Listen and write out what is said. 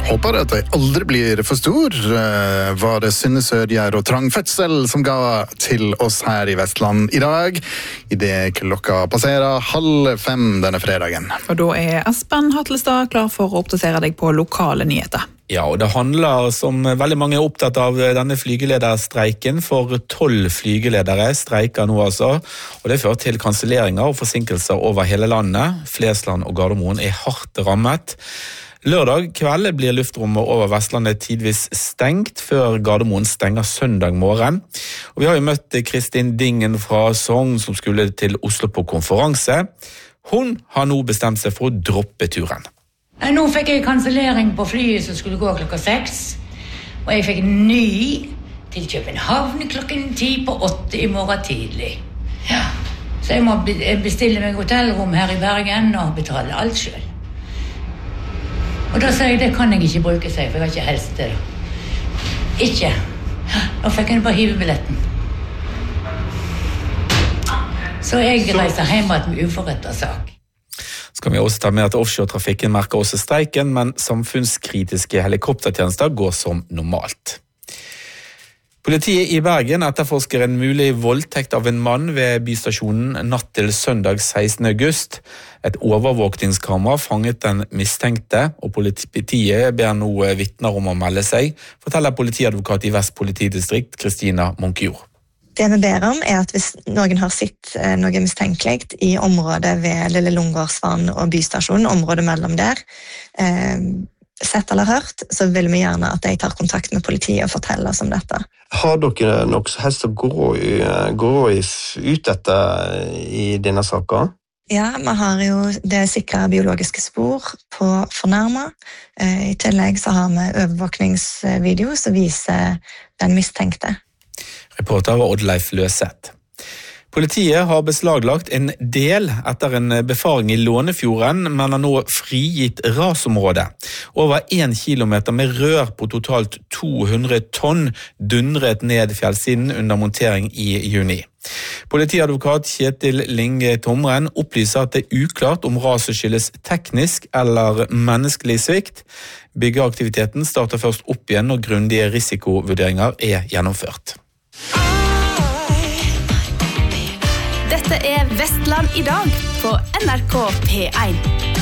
Håper at jeg aldri blir for stor. Var det Synne Sødgjerd og trang fødsel som ga til oss her i Vestland i dag, i det klokka passerer 4:30 denne fredagen. Og da Espen Hatlestad klar for å oppdatere deg på lokale nyheter. Ja, og det handler, som veldig mange opptatt av, denne flygelederstreiken, for 12 flygeledere streiker nå altså, og det fører til kanselleringer og forsinkelser over hele landet. Flesland og Gardermoen hardt rammet. Lørdag kveld blir luftrommet over Vestlandet tidvis stengt, før Gardermoen stenger søndag morgen. Og vi har jo møtt Kristin Dingen fra Sogn, som skulle til Oslo på konferanse. Hun har nå bestemt seg for å droppe turen. Nå fikk jeg kansellering på flyet som skulle gå klokka 6, og jeg fikk ny til København klokken 7:50 i morgen tidlig. Ja, så jeg må bestille meg hotellrom her i Bergen og betale alt selv. Og da sa jeg, det kan jeg ikke bruke seg, for jeg har ikke helse til det. Ikke. Nå fikk jeg bare hive billetten. Så jeg reiser hjem med uforrettet sak. Så kan vi også ta med at offshore-trafikken merker også streiken, men samfunnskritiske helikoptertjenester går som normalt. Politiet i Bergen etterforsker en mulig voldtekt av en mann ved bystasjonen natt til søndag 16. august. Et overvåkningskamera fanget den mistenkte, og politiet ber nå vitner om å melde seg, forteller politiadvokat i Vest politidistrikt, Kristina Munkjord. Det vi ber om at hvis noen har sett noe mistenkelig i området ved Lille Lungegårdsvann og bystasjonen, området mellom der, sett eller hørt, så vil vi gjerne at de tar kontakt med politiet og forteller oss om dette. Har dere nok helst å gå ut etter i denne saken? Ja, vi har jo det sikre biologiske spor på fornærmet. I tillegg så har vi overvåkningsvideo som viser den mistenkte. Reporter var Oddleif Løseth. Politiet har beslaglagt en del etter en befaring i Lånefjorden, men har nå frigitt rasområdet. Over 1 kilometer med rør på totalt 200 tonn dundret ned fjellsiden under montering i juni. Politiadvokat Kjetil Linge Tomren opplyser at det uklart om raset skyldes teknisk eller menneskelig svikt. Byggeaktiviteten starter først opp igjen når grundige risikovurderinger gjennomført. Dette Vestland i dag på NRK P1.